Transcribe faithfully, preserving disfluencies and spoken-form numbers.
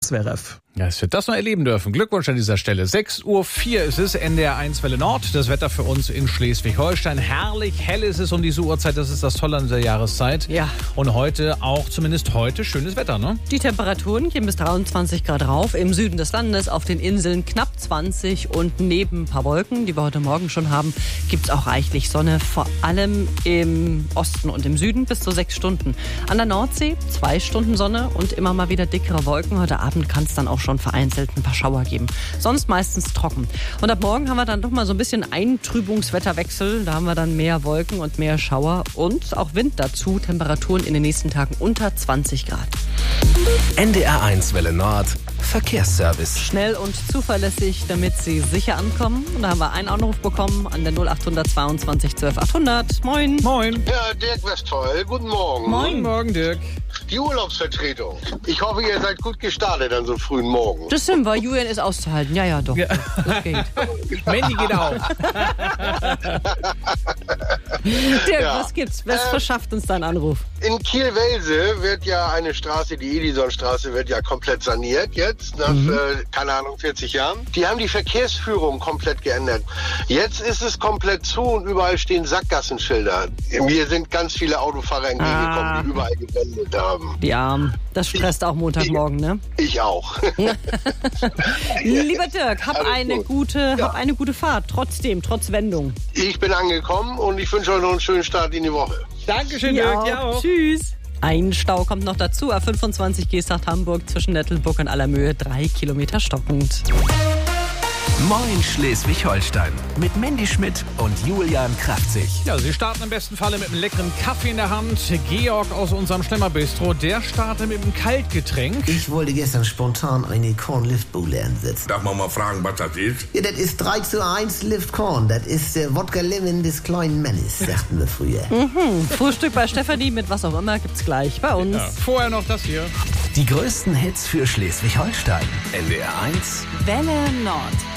Zverev. Ja, es wird das noch erleben dürfen. Glückwunsch an dieser Stelle. sechs Uhr vier ist es, N D R eins Welle Nord. Das Wetter für uns in Schleswig-Holstein. Herrlich hell ist es um diese Uhrzeit. Das ist das Tolle an dieser Jahreszeit. Ja. Und heute auch, zumindest heute, schönes Wetter, ne? Die Temperaturen gehen bis dreiundzwanzig Grad rauf. Im Süden des Landes, auf den Inseln knapp zwanzig und neben ein paar Wolken, die wir heute Morgen schon haben, gibt es auch reichlich Sonne. Vor allem im Osten und im Süden bis zu sechs Stunden. An der Nordsee zwei Stunden Sonne und immer mal wieder dickere Wolken. Heute Abend kann es dann auch schon vereinzelt ein paar Schauer geben. Sonst meistens trocken. Und ab morgen haben wir dann doch mal so ein bisschen Eintrübungswetterwechsel. Da haben wir dann mehr Wolken und mehr Schauer und auch Wind dazu. Temperaturen in den nächsten Tagen unter zwanzig Grad. N D R eins Welle Nord Verkehrsservice. Schnell und zuverlässig, damit Sie sicher ankommen. Und da haben wir einen Anruf bekommen an der null acht zweiundzwanzig zwölf achthundert. Moin. Moin. Ja, Dirk Westphal, guten Morgen. Guten Morgen, Dirk. Die Urlaubsvertretung. Ich hoffe, ihr seid gut gestartet an so frühen Morgen. Das sind wir. Julian ist auszuhalten. Ja, ja, doch. Ja. Das geht. Mandy geht auch. Dirk, Ja. was gibt's? Was Äh, verschafft uns dein Anruf? In Kiel-Welse wird ja eine Straße, die Edisonstraße, wird ja komplett saniert jetzt, nach, Mhm. äh, keine Ahnung, vierzig Jahren. Die haben die Verkehrsführung komplett geändert. Jetzt ist es komplett zu und überall stehen Sackgassenschilder. Mir sind ganz viele Autofahrer entgegengekommen, Ah. die überall gewendet haben. Die Armen. Das stresst auch Montagmorgen, ne? Ich auch. Lieber Dirk, hab Alles eine gut. gute, Ja. hab eine gute Fahrt. Trotzdem, trotz Wendung. Ich bin angekommen und ich wünsche euch noch einen schönen Start in die Woche. Dankeschön, Dirk. Ja, auch. Tschüss. Ein Stau kommt noch dazu. A fünfundzwanzig Geesthacht Hamburg zwischen Nettelburg und Allermöhe. Drei Kilometer stockend. Moin Schleswig-Holstein mit Mandy Schmidt und Julian Kraftzig. Ja, Sie starten im besten Falle mit einem leckeren Kaffee in der Hand. Georg aus unserem Schlemmerbistro, der startet mit einem Kaltgetränk. Ich wollte gestern spontan eine Corn-Lift-Bowle ansetzen. Darf man mal fragen, was das ist? Ja, das ist drei zu eins Lift Corn. Das ist der Wodka Lemon des kleinen Mannes, sagten wir früher. Frühstück bei Stefanie mit was auch immer gibt's gleich bei uns. Ja, vorher noch das hier. Die größten Hits für Schleswig-Holstein. N D R eins Welle Nord.